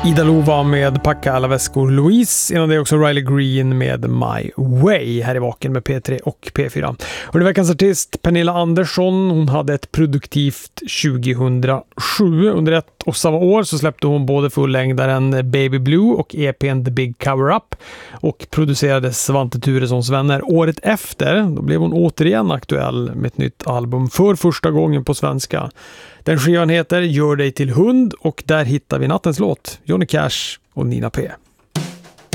Ida Lova med Packa alla väskor Louise. Innan det är också Riley Green med My Way här i Vaken med P3 och P4. Och det veckans artist Pernilla Andersson, hon hade ett produktivt 2007. Under ett och samma år så släppte hon både fullängdaren Baby Blue och EP:n The Big Cover Up och producerade Svante Turessons vänner. Året efter då blev hon återigen aktuell med ett nytt album för första gången på svenska. Den skivan heter Gör dig till hund och där hittar vi nattens låt, Johnny Cash och Nina P.